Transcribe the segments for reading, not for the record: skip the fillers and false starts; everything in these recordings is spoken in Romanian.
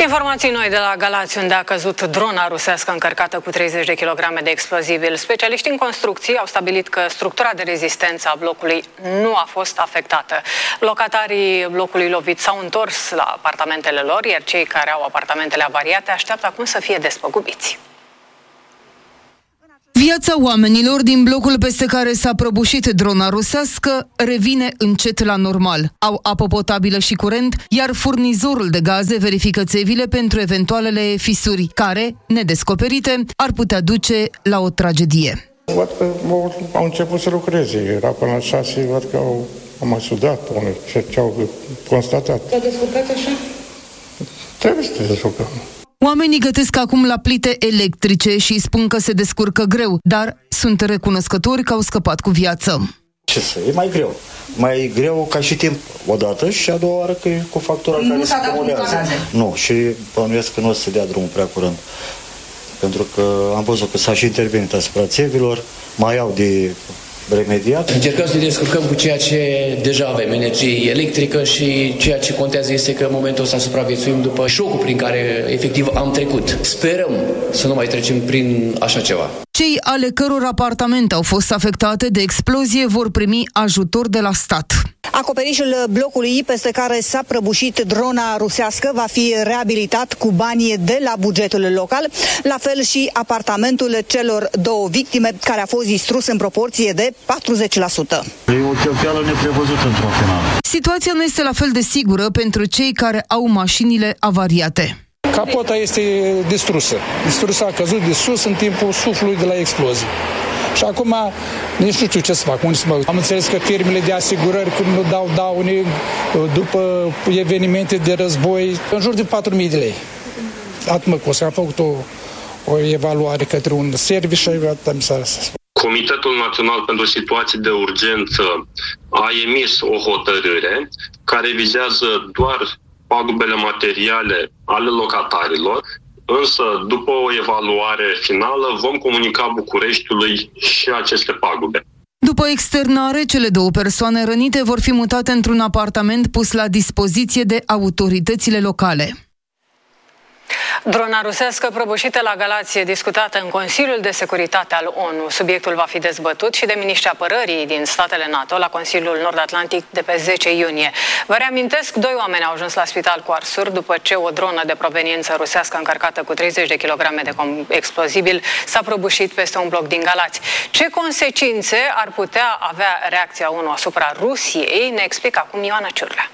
Informații noi de la Galați, unde a căzut drona rusească încărcată cu 30 de kilograme de explozibil. Specialiștii în construcții au stabilit că structura de rezistență a blocului nu a fost afectată. Locatarii blocului lovit s-au întors la apartamentele lor, iar cei care au apartamentele avariate așteaptă acum să fie despăgubiți. Viața oamenilor din blocul peste care s-a prăbușit drona rusească revine încet la normal. Au apă potabilă și curent, iar furnizorul de gaze verifică țevile pentru eventualele fisuri, care, nedescoperite, ar putea duce la o tragedie. Văd că au început să lucreze. Era până la 6, văd că au mai sudat ce au constatat. S-a descurcat așa? Trebuie să te descurcăm. Oamenii gătesc acum la plite electrice și spun că se descurcă greu, dar sunt recunoscători că au scăpat cu viață. Ce să, e mai greu. Mai greu ca și timp odată și a doua oară că e cu factura care se acumulează. Nu, și bănuiesc că nu o să se dea drumul prea curând. Pentru că am văzut că s-a și intervenit asupra țevilor, mai au de remediat. Încercăm să ne descurcăm cu ceea ce deja avem, energie electrică, și ceea ce contează este că în momentul ăsta supraviețuim după șocul prin care efectiv am trecut. Sperăm să nu mai trecem prin așa ceva. Cei ale căror apartamente au fost afectate de explozie vor primi ajutor de la stat. Acoperișul blocului peste care s-a prăbușit drona rusească va fi reabilitat cu bani de la bugetul local, la fel și apartamentul celor două victime, care a fost distrus în proporție de 40%. E o cheltuială neprevăzută într-un final. Situația nu este la fel de sigură pentru cei care au mașinile avariate. Capota este distrusă. A căzut de sus în timpul suflului de la explozie. Și acum nici nu știu ce să fac, unde să mă... Am înțeles că firmele de asigurări, când nu dau daune după evenimente de război, în jur de 4.000 de lei. Atât mă costă. Am făcut o evaluare către un serviciu și atât mi s-a... Comitetul Național pentru Situații de Urgență a emis o hotărâre care vizează doar pagubele materiale ale locatarilor, însă după o evaluare finală vom comunica Bucureștiului și aceste pagube. După externare, cele două persoane rănite vor fi mutate într-un apartament pus la dispoziție de autoritățile locale. Drona rusească prăbușită la Galați e discutată în Consiliul de Securitate al ONU. Subiectul va fi dezbătut și de miniștrii apărării din statele NATO la Consiliul Nord-Atlantic de pe 10 iunie. Vă reamintesc, 2 oameni au ajuns la spital cu arsuri după ce o dronă de proveniență rusească încărcată cu 30 de kilograme de explozibil s-a prăbușit peste un bloc din Galați. Ce consecințe ar putea avea reacția ONU asupra Rusiei, ne explică acum Ioana Ciurlea.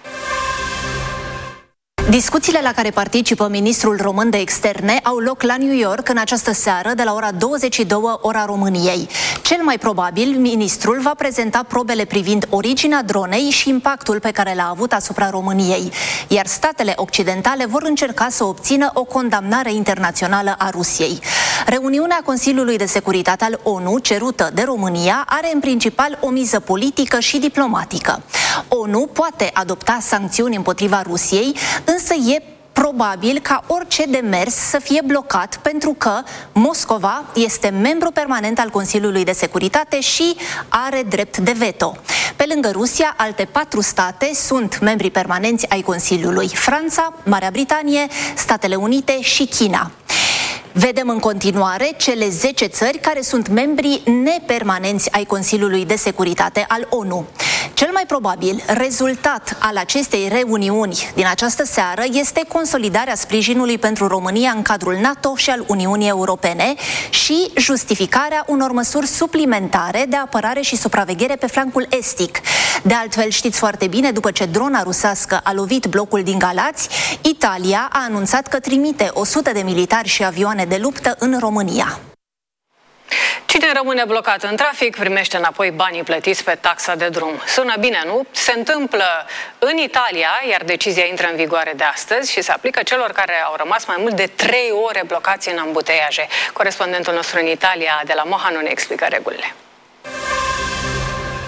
Discuțiile la care participă ministrul român de externe au loc la New York în această seară de la ora 22, ora României. Cel mai probabil, ministrul va prezenta probele privind originea dronei și impactul pe care l-a avut asupra României, iar statele occidentale vor încerca să obțină o condamnare internațională a Rusiei. Reuniunea Consiliului de Securitate al ONU, cerută de România, are în principal o miză politică și diplomatică. ONU poate adopta sancțiuni împotriva Rusiei, însă e probabil ca orice demers să fie blocat pentru că Moscova este membru permanent al Consiliului de Securitate și are drept de veto. Pe lângă Rusia, alte 4 state sunt membri permanenți ai Consiliului: Franța, Marea Britanie, Statele Unite și China. Vedem în continuare cele 10 țări care sunt membri nepermanenți ai Consiliului de Securitate al ONU. Cel mai probabil rezultat al acestei reuniuni din această seară este consolidarea sprijinului pentru România în cadrul NATO și al Uniunii Europene și justificarea unor măsuri suplimentare de apărare și supraveghere pe flancul estic. De altfel, știți foarte bine, după ce drona rusească a lovit blocul din Galați, Italia a anunțat că trimite 100 de militari și avioane de luptă în România. Cine rămâne blocat în trafic primește înapoi banii plătiți pe taxa de drum. Sună bine, nu? Se întâmplă în Italia, iar decizia intră în vigoare de astăzi și se aplică celor care au rămas mai mult de 3 ore blocați în ambuteiaje. Corespondentul nostru în Italia, de la Mohanu, ne explică regulile.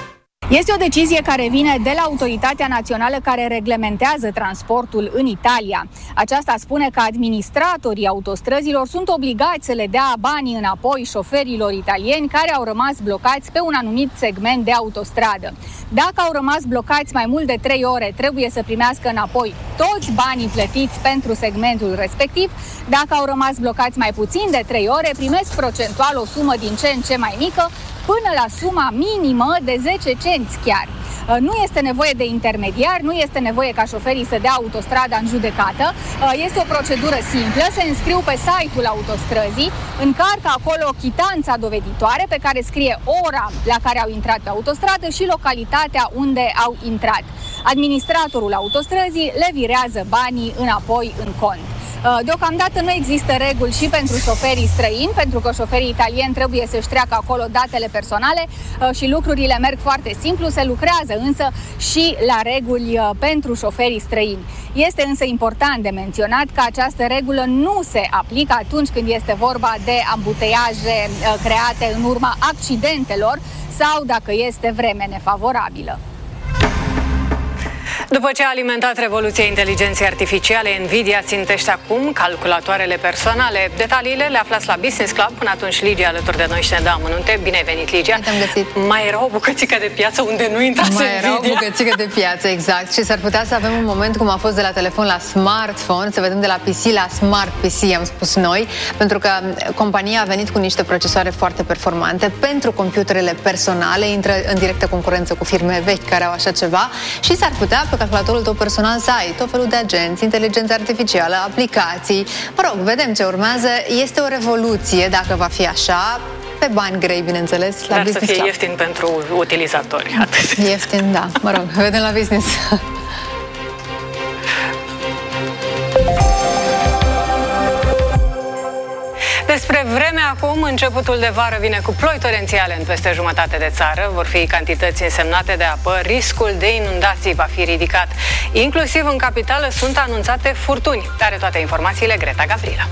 Este o decizie care vine de la autoritatea națională care reglementează transportul în Italia. Aceasta spune că administratorii autostrăzilor sunt obligați să le dea banii înapoi șoferilor italieni care au rămas blocați pe un anumit segment de autostradă. Dacă au rămas blocați mai mult de 3 ore, trebuie să primească înapoi toți banii plătiți pentru segmentul respectiv. Dacă au rămas blocați mai puțin de 3 ore, primesc procentual o sumă din ce în ce mai mică, până la suma minimă de 10 cenți chiar. Nu este nevoie de intermediar, nu este nevoie ca șoferii să dea autostrada în judecată. Este o procedură simplă, se înscriu pe site-ul autostrăzii, încarcă acolo chitanța doveditoare pe care scrie ora la care au intrat pe autostradă și localitatea unde au intrat. Administratorul autostrăzii le virează banii înapoi în cont. Deocamdată nu există reguli și pentru șoferii străini, pentru că șoferii italieni trebuie să-și treacă acolo datele personale și lucrurile merg foarte simplu, se lucrează însă și la reguli pentru șoferii străini. Este însă important de menționat că această regulă nu se aplică atunci când este vorba de ambuteiaje create în urma accidentelor sau dacă este vreme nefavorabilă. După ce a alimentat revoluția inteligenței artificiale, Nvidia țintește acum calculatoarele personale. Detaliile le aflați la Business Club. Până atunci, Ligia alături de noi și ne dă amănunte. Bine ai venit, Ligia. Mai era o bucățică de piață unde nu intrase Nvidia. Mai era o bucățică de piață, exact. Și s-ar putea să avem un moment cum a fost de la telefon la smartphone, să vedem de la PC la smart PC, am spus noi, pentru că compania a venit cu niște procesoare foarte performante pentru computerele personale, intră în directă concurență cu firme vechi care au așa ceva și s-ar putea pe calculatorul tău personal să ai tot felul de agenți, inteligență artificială, aplicații. Mă rog, vedem ce urmează. Este o revoluție, dacă va fi așa, pe bani grei, bineînțeles, la Dar Business să fie Club. ieftin pentru utilizatori. Atât. Ieftin, da. Mă rog, vedem la Business. Despre vreme acum, începutul de vară vine cu ploi torențiale în peste jumătate de țară. Vor fi cantități însemnate de apă, riscul de inundații va fi ridicat. Inclusiv în capitală sunt anunțate furtuni. Are toate informațiile Greta Gavrila.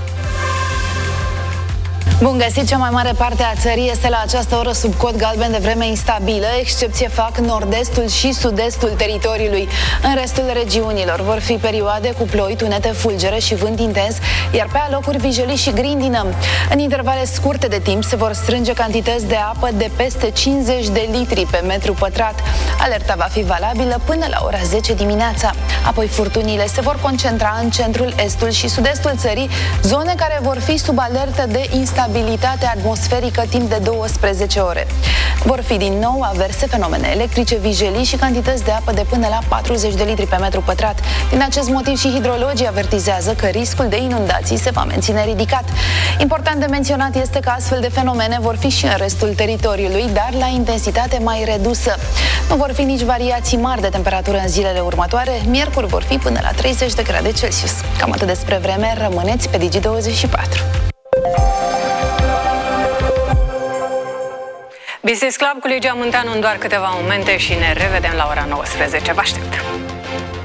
Bun găsit, cea mai mare parte a țării este la această oră sub cod galben de vreme instabilă, excepție fac nord-estul și sud-estul teritoriului. În restul regiunilor vor fi perioade cu ploi, tunete, fulgere și vânt intens, iar pe alocuri vijelii și grindină. În intervale scurte de timp se vor strânge cantități de apă de peste 50 de litri pe metru pătrat. Alerta va fi valabilă până la ora 10 dimineața. Apoi furtunile se vor concentra în centrul, estul și sud-estul țării, zone care vor fi sub alertă de instabilitate atmosferică timp de 12 ore. Vor fi din nou averse, fenomene electrice, vijelii și cantități de apă de până la 40 de litri pe metru pătrat. Din acest motiv și hidrologii avertizează că riscul de inundații se va menține ridicat. Important de menționat este că astfel de fenomene vor fi și în restul teritoriului, dar la intensitate mai redusă. Nu vor fi nici variații mari de temperatură în zilele următoare. Miercuri vor fi până la 30 de grade Celsius. Cam atât despre vreme, rămâneți pe Digi24. Business Club cu Ligia Munteanu în doar câteva momente și ne revedem la ora 19. Vă aștept!